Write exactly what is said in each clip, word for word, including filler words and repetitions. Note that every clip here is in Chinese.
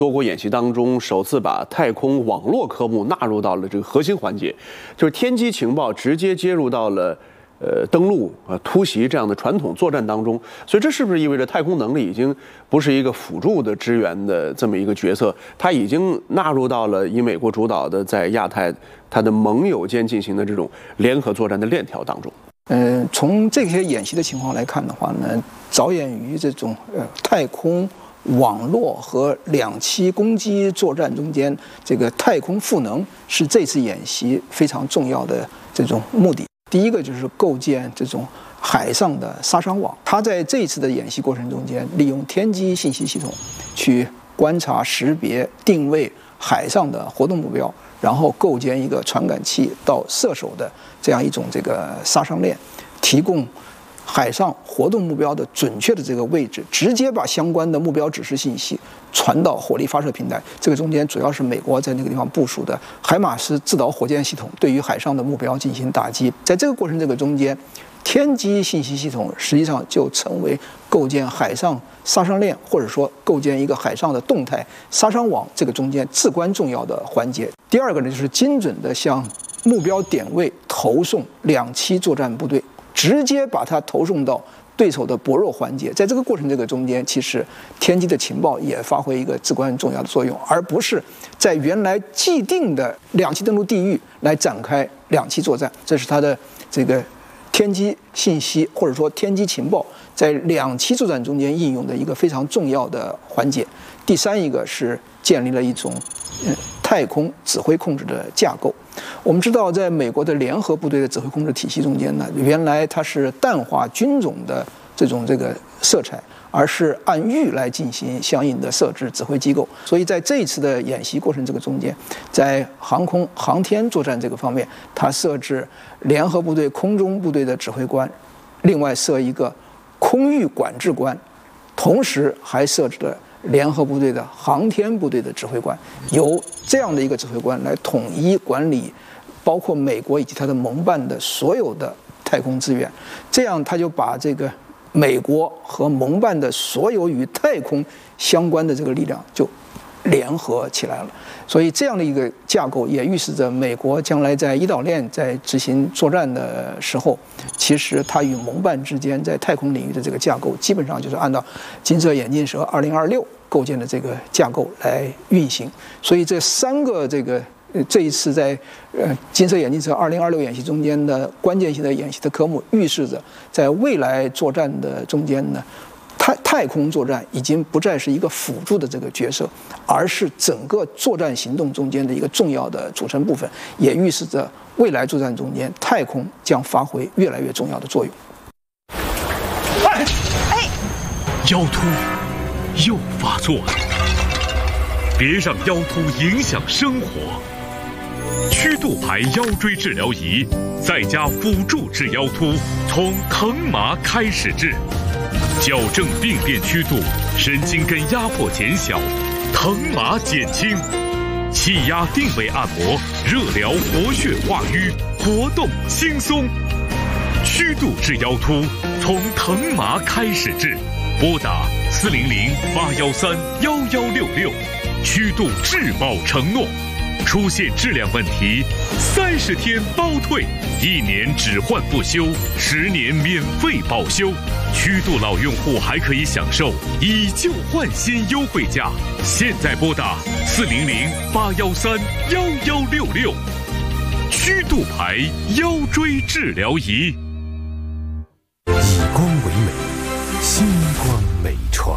多国演习当中，首次把太空网络科目纳入到了这个核心环节，就是天基情报直接接入到了呃登陆、呃突袭这样的传统作战当中。所以这是不是意味着太空能力已经不是一个辅助的支援的这么一个角色，它已经纳入到了以美国主导的在亚太它的盟友间进行的这种联合作战的链条当中？ 嗯、呃，从这些演习的情况来看的话呢，着眼于这种呃太空网络和两栖攻击作战中间，这个太空赋能是这次演习非常重要的这种目的。第一个就是构建这种海上的杀伤网，它在这一次的演习过程中间，利用天基信息系统去观察、识别、定位海上的活动目标，然后构建一个传感器到射手的这样一种这个杀伤链，提供海上活动目标的准确的这个位置，直接把相关的目标指示信息传到火力发射平台。这个中间主要是美国在那个地方部署的海马斯制导火箭系统，对于海上的目标进行打击。在这个过程这个中间，天基信息系统实际上就成为构建海上杀伤链，或者说构建一个海上的动态杀伤网这个中间至关重要的环节。第二个呢，就是精准的向目标点位投送两栖作战部队，直接把它投送到对手的薄弱环节。在这个过程这个中间，其实天基的情报也发挥一个至关重要的作用，而不是在原来既定的两栖登陆地域来展开两栖作战。这是它的这个天基信息或者说天基情报在两栖作战中间应用的一个非常重要的环节。第三一个是建立了一种嗯太空指挥控制的架构。我们知道，在美国的联合部队的指挥控制体系中间呢，原来它是淡化军种的这种这个色彩，而是按域来进行相应的设置指挥机构。所以在这一次的演习过程这个中间，在航空航天作战这个方面，它设置联合部队空中部队的指挥官，另外设一个空域管制官，同时还设置了联合部队的航天部队的指挥官，由这样的一个指挥官来统一管理包括美国以及它的盟伴的所有的太空资源。这样他就把这个美国和盟伴的所有与太空相关的这个力量就联合起来了。所以这样的一个架构也预示着美国将来在伊岛链在执行作战的时候，其实它与盟伴之间在太空领域的这个架构基本上就是按照金色眼镜蛇二零二六构建的这个架构来运行。所以这三个这个这一次在呃金色眼镜蛇二零二六演习中间的关键性的演习的科目，预示着在未来作战的中间呢，太太空作战已经不再是一个辅助的这个角色，而是整个作战行动中间的一个重要的组成部分，也预示着未来作战中间太空将发挥越来越重要的作用。 哎哎，腰突又发作了，别让腰突影响生活。曲度牌腰椎治疗仪再加辅助治腰突，从疼麻开始治。矫正病变曲度，神经根压迫减小，疼麻减轻，气压定位按摩，热疗活血化瘀，活动轻松。曲度治腰突，从疼麻开始治，拨打四零零八幺三幺幺六六，曲度质保承诺。出现质量问题，三十天包退，一年只换不修，十年免费保修。曲度老用户还可以享受以旧换新优惠价。现在拨打四零零八幺三幺幺六六，曲度牌腰椎治疗仪。 以光为美，星光美传。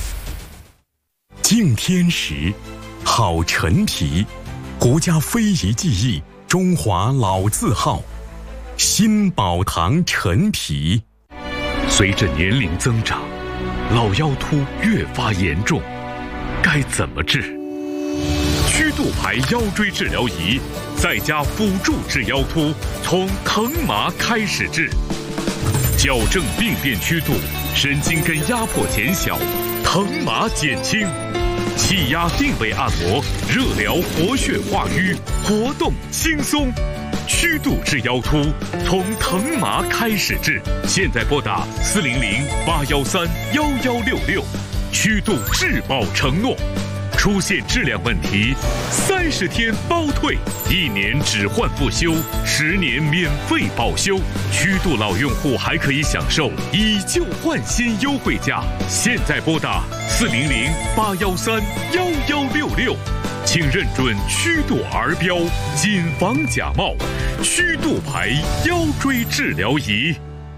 敬天时，好陈皮。国家非遗技艺，中华老字号，新宝堂陈皮。 随着年龄增长，老腰突越发严重，该怎么治？曲度牌腰椎治疗仪再加辅助治腰突，从疼麻开始治，矫正病变曲度，神经根压迫减小，疼麻减轻。气压定位按摩，热疗活血化瘀，活动轻松。曲度治腰突，从疼麻开始治。现在拨打四零零八幺三幺幺六六，曲度质保承诺。 出现质量问题，三十天包退，一年只换不修，十年免费保修。虚度老用户还可以享受以旧换新优惠价。现在拨打四零零八幺三幺幺六六，请认准虚度儿标，谨防假冒。虚度牌腰椎治疗仪。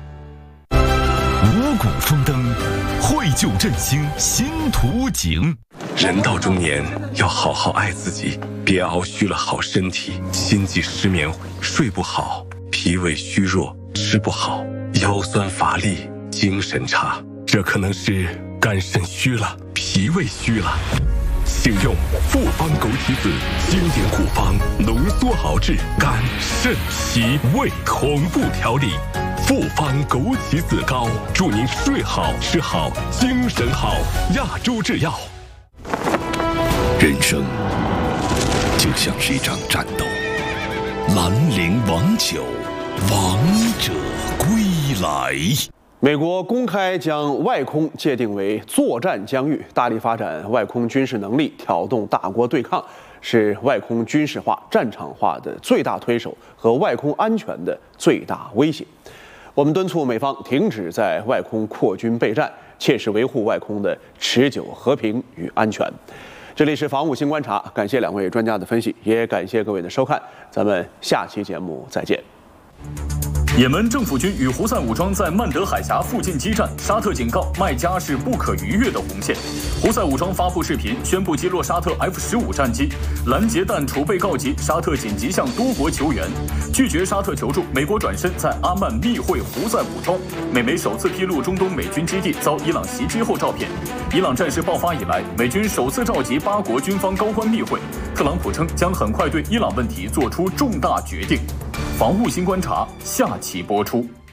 五谷丰登，绘就振兴新图景。 人到中年，要好好爱自己，别熬虚了好身体，心悸失眠，睡不好，脾胃虚弱，吃不好，腰酸乏力，精神差，这可能是肝肾虚了，脾胃虚了。请用复方枸杞子经典古方浓缩熬制肝肾脾胃同步调理。复方枸杞子膏，祝您睡好吃好精神好。亚洲制药。 人生就像是一场战斗，兰陵王酒，王者归来。 美国公开将外空界定为作战疆域，大力发展外空军事能力，挑动大国对抗，是外空军事化、战场化的最大推手和外空安全的最大威胁。我们敦促美方停止在外空扩军备战，切实维护外空的持久和平与安全。这里是防务新观察，感谢两位专家的分析，也感谢各位的收看，咱们下期节目再见。 也门政府军与胡塞武装在曼德海峡附近激战，沙特警告麦加是不可逾越的红线。胡塞武装发布视频，宣布击落沙特 F 十五 战机，拦截弹储备告急，沙特紧急向多国求援，拒绝沙特求助。美国转身在阿曼密会胡塞武装。美媒首次披露中东美军基地遭伊朗袭击后照片。伊朗战事爆发以来，美军首次召集八国军方高官密会，特朗普称将很快对伊朗问题做出重大决定。防务新观察下期播出。